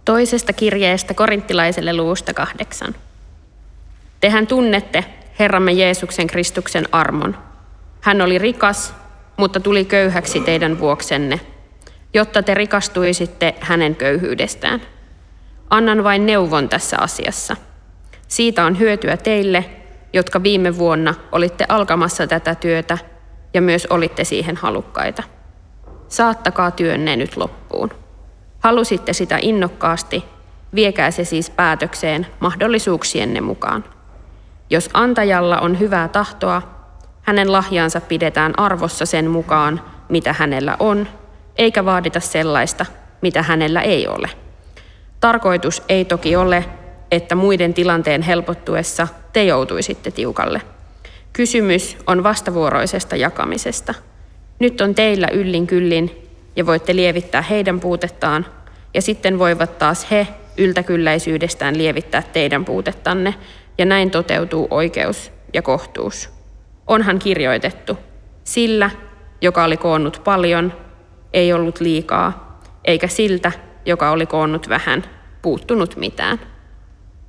Toisesta kirjeestä korinttilaiselle luvusta 8. Tehän tunnette Herramme Jeesuksen Kristuksen armon. Hän oli rikas, mutta tuli köyhäksi teidän vuoksenne, jotta te rikastuisitte hänen köyhyydestään. Annan vain neuvon tässä asiassa. Siitä on hyötyä teille, jotka viime vuonna olitte alkamassa tätä työtä ja myös olitte siihen halukkaita. Saattakaa työnne nyt loppuun. Halusitte sitä innokkaasti, viekää se siis päätökseen mahdollisuuksienne mukaan. Jos antajalla on hyvää tahtoa, hänen lahjansa pidetään arvossa sen mukaan, mitä hänellä on, eikä vaadita sellaista, mitä hänellä ei ole. Tarkoitus ei toki ole, että muiden tilanteen helpottuessa te joutuisitte tiukalle. Kysymys on vastavuoroisesta jakamisesta. Nyt on teillä yllin kyllin ja voitte lievittää heidän puutettaan, ja sitten voivat taas he yltäkylläisyydestään lievittää teidän puutettanne, ja näin toteutuu oikeus ja kohtuus. Onhan kirjoitettu, sillä, joka oli koonnut paljon, ei ollut liikaa, eikä siltä, joka oli koonnut vähän, puuttunut mitään.